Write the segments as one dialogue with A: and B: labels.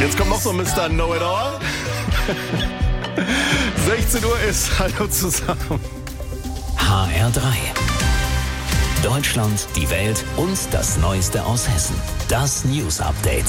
A: Jetzt kommt noch so Mr. Know-It-All. 16 Uhr ist. Hallo zusammen.
B: HR3. Deutschland, die Welt und das Neueste aus Hessen. Das News Update.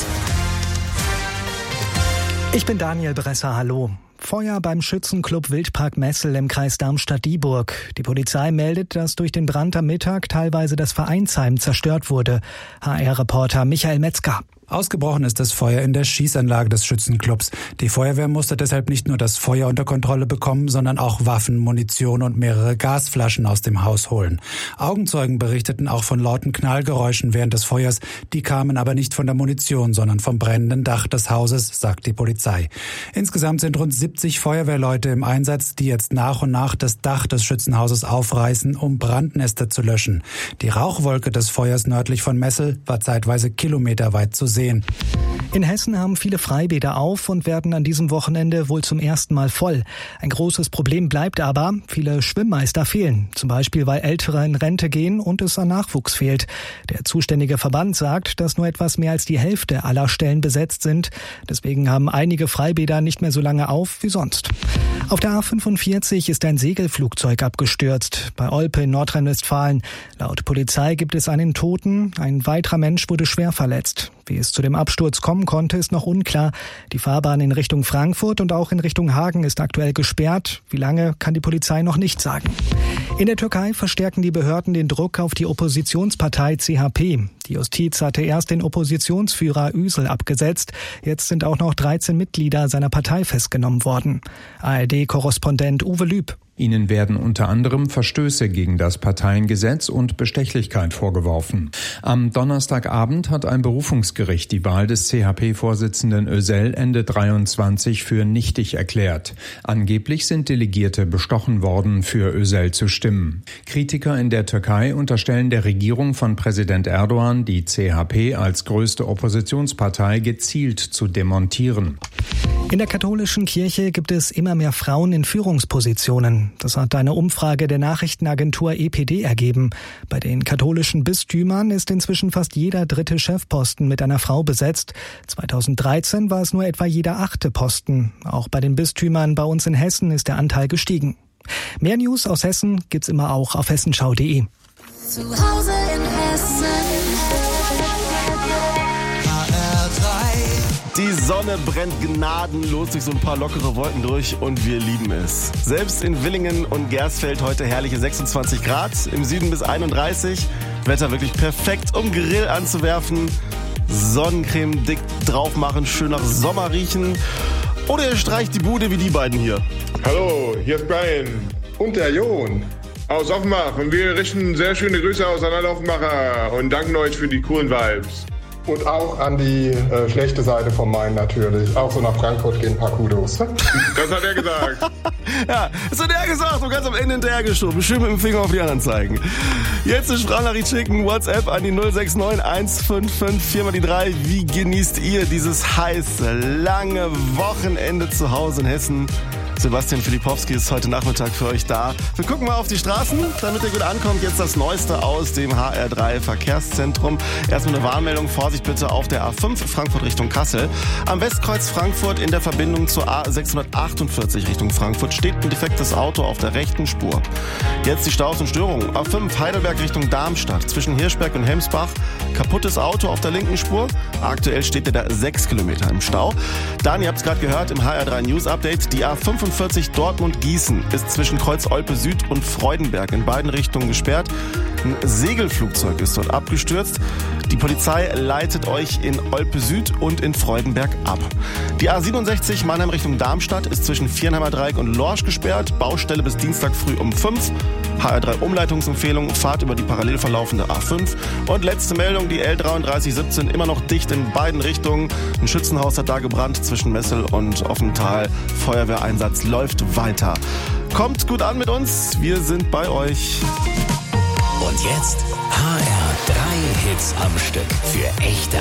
C: Ich bin Daniel Bresser, hallo. Feuer beim Schützenclub Wildpark Messel im Kreis Darmstadt-Dieburg. Die Polizei meldet, dass durch den Brand am Mittag teilweise das Vereinsheim zerstört wurde. HR-Reporter Michael Metzger.
D: Ausgebrochen ist das Feuer in der Schießanlage des Schützenclubs. Die Feuerwehr musste deshalb nicht nur das Feuer unter Kontrolle bekommen, sondern auch Waffen, Munition und mehrere Gasflaschen aus dem Haus holen. Augenzeugen berichteten auch von lauten Knallgeräuschen während des Feuers. Die kamen aber nicht von der Munition, sondern vom brennenden Dach des Hauses, sagt die Polizei. Insgesamt sind rund 70 Feuerwehrleute im Einsatz, die jetzt nach und nach das Dach des Schützenhauses aufreißen, um Brandnester zu löschen. Die Rauchwolke des Feuers nördlich von Messel war zeitweise kilometerweit zu sehen.
C: In Hessen haben viele Freibäder auf und werden an diesem Wochenende wohl zum ersten Mal voll. Ein großes Problem bleibt aber, viele Schwimmmeister fehlen. Zum Beispiel, weil Ältere in Rente gehen und es an Nachwuchs fehlt. Der zuständige Verband sagt, dass nur etwas mehr als die Hälfte aller Stellen besetzt sind. Deswegen haben einige Freibäder nicht mehr so lange auf wie sonst. Auf der A45 ist ein Segelflugzeug abgestürzt, bei Olpe in Nordrhein-Westfalen. Laut Polizei gibt es einen Toten, ein weiterer Mensch wurde schwer verletzt. Wie es zu dem Absturz kommen konnte, ist noch unklar. Die Fahrbahn in Richtung Frankfurt und auch in Richtung Hagen ist aktuell gesperrt. Wie lange, kann die Polizei noch nicht sagen. In der Türkei verstärken die Behörden den Druck auf die Oppositionspartei CHP. Die Justiz hatte erst den Oppositionsführer Üsel abgesetzt. Jetzt sind auch noch 13 Mitglieder seiner Partei festgenommen worden. ARD-Korrespondent Uwe Lüb.
E: Ihnen werden unter anderem Verstöße gegen das Parteiengesetz und Bestechlichkeit vorgeworfen. Am Donnerstagabend hat ein Berufungsgericht die Wahl des CHP-Vorsitzenden Özel Ende 23 für nichtig erklärt. Angeblich sind Delegierte bestochen worden, für Özel zu stimmen. Kritiker in der Türkei unterstellen der Regierung von Präsident Erdogan, die CHP als größte Oppositionspartei gezielt zu demontieren.
C: In der katholischen Kirche gibt es immer mehr Frauen in Führungspositionen. Das hat eine Umfrage der Nachrichtenagentur EPD ergeben. Bei den katholischen Bistümern ist inzwischen fast jeder dritte Chefposten mit einer Frau besetzt. 2013 war es nur etwa jeder 8. Posten. Auch bei den Bistümern bei uns in Hessen ist der Anteil gestiegen. Mehr News aus Hessen gibt's immer auch auf hessenschau.de.
F: Zu Hause in Hessen.
A: Die Sonne brennt gnadenlos durch so ein paar lockere Wolken durch und wir lieben es. Selbst in Villingen und Gersfeld heute herrliche 26 Grad, im Süden bis 31. Wetter wirklich perfekt, um Grill anzuwerfen. Sonnencreme dick drauf machen, schön nach Sommer riechen. Oder ihr streicht die Bude wie die beiden hier.
G: Hallo, hier ist Brian und der Jon aus Offenbach. Und wir richten sehr schöne Grüße aus an alle Offenbacher und danken euch für die coolen Vibes.
H: Und auch an die schlechte Seite vom Main natürlich. Auch so nach Frankfurt gehen ein paar Kudos.
G: Das hat er gesagt.
A: Ja, das hat er gesagt. Du kannst am Ende hinterhergeschoben. Schön mit dem Finger auf die anderen zeigen. Jetzt eine Sprachnachricht schicken. WhatsApp an die 069 155 4 mal die 3. Wie genießt ihr dieses heiße, lange Wochenende zu Hause in Hessen? Sebastian Filipowski ist heute Nachmittag für euch da. Wir gucken mal auf die Straßen, damit ihr gut ankommt. Jetzt das Neueste aus dem HR3 Verkehrszentrum. Erstmal eine Warnmeldung. Vorsicht bitte auf der A5 Frankfurt Richtung Kassel. Am Westkreuz Frankfurt in der Verbindung zur A648 Richtung Frankfurt steht ein defektes Auto auf der rechten Spur. Jetzt die Staus und Störungen. A5 Heidelberg Richtung Darmstadt. Zwischen Hirschberg und Hemsbach. Kaputtes Auto auf der linken Spur. Aktuell steht ihr da 6 Kilometer im Stau. Dann, ihr habt es gerade gehört, im HR3 News Update, die A45 Dortmund-Gießen ist zwischen Kreuz-Olpe Süd und Freudenberg in beiden Richtungen gesperrt. Ein Segelflugzeug ist dort abgestürzt. Die Polizei leitet euch in Olpe Süd und in Freudenberg ab. Die A67 Mannheim Richtung Darmstadt ist zwischen Viernheimer Dreieck und Lorsch gesperrt. Baustelle bis Dienstag früh um 5. HR3 Umleitungsempfehlung, Fahrt über die parallel verlaufende A5. Und letzte Meldung, die L3317 immer noch dicht in beiden Richtungen. Ein Schützenhaus hat da gebrannt zwischen Messel und Offental. Feuerwehreinsatz läuft weiter. Kommt gut an mit uns, wir sind bei euch.
B: Und jetzt HR3 Hits am Stück für echte